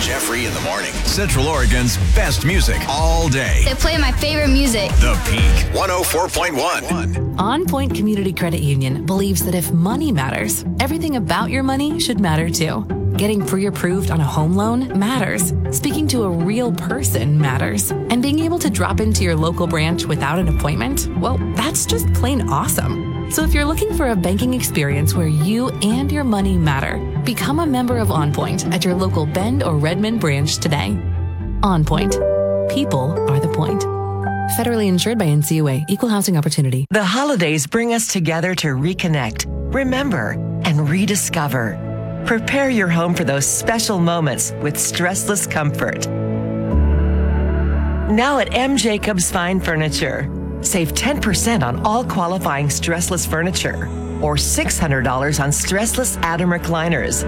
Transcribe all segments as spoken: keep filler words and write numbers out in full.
Jeffrey in the morning. Central Oregon's best music all day. They play my favorite music. The Peak one oh four point one. On Point Community Credit Union believes that if money matters, everything about your money should matter too. Getting pre-approved on a home loan matters. Speaking to a real person matters. And being able to drop into your local branch without an appointment, well, that's just plain awesome. So if you're looking for a banking experience where you and your money matter, become a member of On Point at your local Bend or Redmond branch today. On Point. People are the point. Federally insured by N C U A. Equal Housing Opportunity. The holidays bring us together to reconnect, remember, and rediscover. Prepare your home for those special moments with stressless comfort. Now at M. Jacobs Fine Furniture. Save ten percent on all qualifying stressless furniture or six hundred dollars on stressless Adam recliners.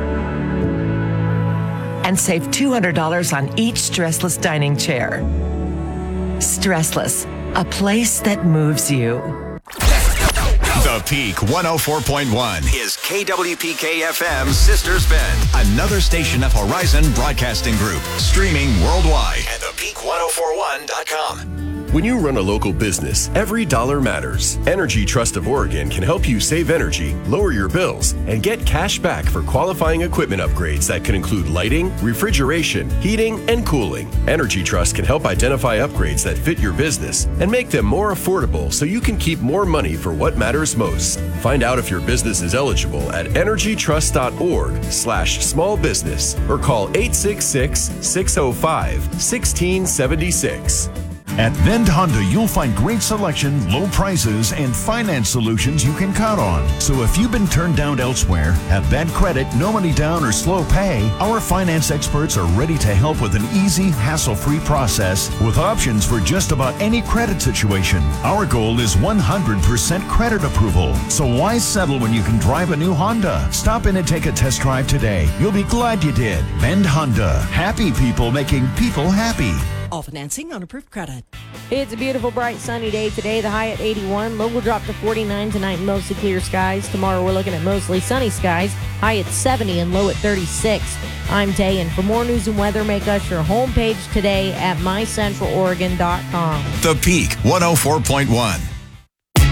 And save two hundred dollars on each stressless dining chair. Stressless, a place that moves you. The Peak one oh four point one is K W P K F M's Sisters Bend, another station of Horizon Broadcasting Group, streaming worldwide at the peak one oh four one dot com. When you run a local business, every dollar matters. Energy Trust of Oregon can help you save energy, lower your bills, and get cash back for qualifying equipment upgrades that can include lighting, refrigeration, heating, and cooling. Energy Trust can help identify upgrades that fit your business and make them more affordable so you can keep more money for what matters most. Find out if your business is eligible at energytrust.org slash small business or call eight six six, six oh five, one six seven six. At Vend Honda, you'll find great selection, low prices, and finance solutions you can count on. So if you've been turned down elsewhere, have bad credit, no money down, or slow pay, our finance experts are ready to help with an easy, hassle-free process with options for just about any credit situation. Our goal is one hundred percent credit approval. So why settle when you can drive a new Honda? Stop in and take a test drive today. You'll be glad you did. Vend Honda. Happy people making people happy. All financing on approved credit. It's a beautiful, bright, sunny day today. The high at eighty-one. Low will drop to forty-nine tonight. Mostly clear skies. Tomorrow we're looking at mostly sunny skies. High at seventy and low at thirty-six. I'm Tay, and for more news and weather, make us your homepage today at my central oregon dot com. The Peak one oh four point one.